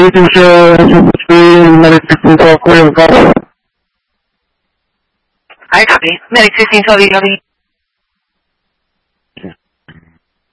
就是Merry Christmas for your God. I copy. Merry Christmas for your